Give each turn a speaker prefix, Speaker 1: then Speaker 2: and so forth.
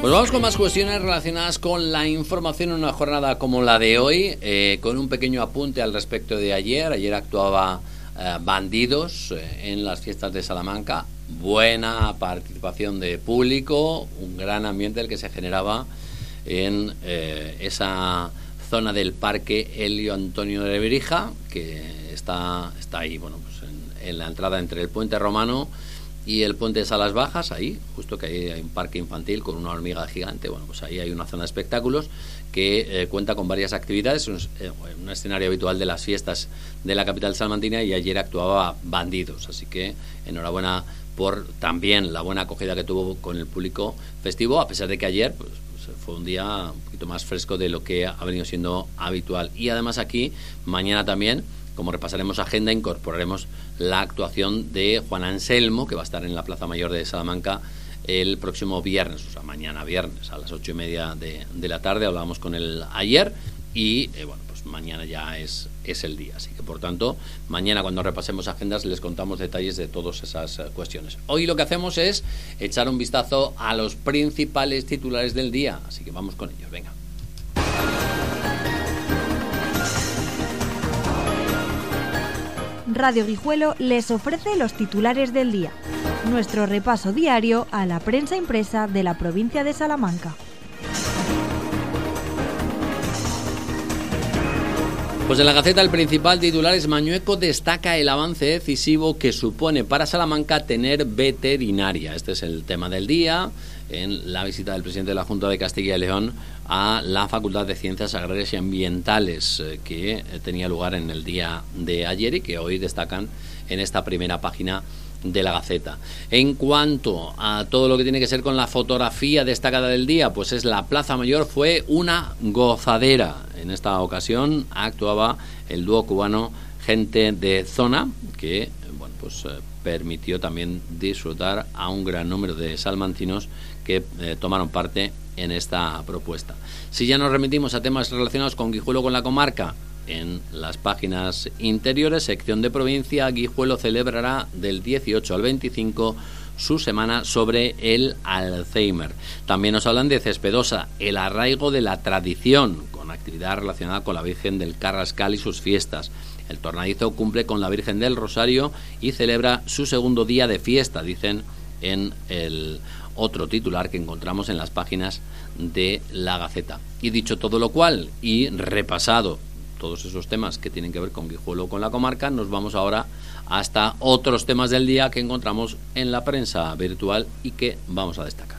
Speaker 1: Pues vamos con más cuestiones relacionadas con la información en una jornada como la de hoy, con un pequeño apunte al respecto de ayer. Ayer actuaba Bandidos en las fiestas de Salamanca. Buena participación de público, un gran ambiente el que se generaba en esa zona del Parque Elio Antonio de Lebrija, que está ahí, bueno, pues en la entrada entre el Puente Romano y el Puente de Salas Bajas, ahí, justo que ahí hay un parque infantil con una hormiga gigante. Bueno, pues ahí hay una zona de espectáculos que cuenta con varias actividades, un escenario habitual de las fiestas de la capital salmantina, y ayer actuaba Bandidos, así que enhorabuena por también la buena acogida que tuvo con el público festivo, a pesar de que ayer pues fue un día un poquito más fresco de lo que ha venido siendo habitual. Y además aquí, mañana también, como repasaremos agenda, incorporaremos la actuación de Juan Anselmo, que va a estar en la Plaza Mayor de Salamanca el próximo viernes, o sea, mañana viernes a las 8:30 de la tarde. Hablábamos con él ayer y, bueno, pues mañana ya es el día. Así que, por tanto, mañana cuando repasemos agendas les contamos detalles de todas esas cuestiones. Hoy lo que hacemos es echar un vistazo a los principales titulares del día, así que vamos con ellos, venga.
Speaker 2: Radio Guijuelo les ofrece los titulares del día, nuestro repaso diario a la prensa impresa de la provincia de Salamanca.
Speaker 1: Pues en la Gaceta el principal titular es: Mañueco destaca el avance decisivo que supone para Salamanca tener veterinaria. Este es el tema del día en la visita del presidente de la Junta de Castilla y León a la Facultad de Ciencias Agrarias y Ambientales, que tenía lugar en el día de ayer y que hoy destacan en esta primera página de la Gaceta. En cuanto a todo lo que tiene que ser con la fotografía destacada del día, pues es la Plaza Mayor fue una gozadera. En esta ocasión actuaba el dúo cubano Gente de Zona, que, bueno, pues permitió también disfrutar a un gran número de salmantinos que tomaron parte en esta propuesta. Si ya nos remitimos a temas relacionados con Guijuelo, con la comarca, en las páginas interiores, sección de provincia, Guijuelo celebrará del 18 al 25 su semana sobre el Alzheimer. También nos hablan de Cespedosa, el arraigo de la tradición, con actividad relacionada con la Virgen del Carrascal y sus fiestas. El Tornadizo cumple con la Virgen del Rosario y celebra su segundo día de fiesta, dicen en el otro titular que encontramos en las páginas de la Gaceta. Y dicho todo lo cual y repasado todos esos temas que tienen que ver con Guijuelo, con la comarca, nos vamos ahora hasta otros temas del día que encontramos en la prensa virtual y que vamos a destacar.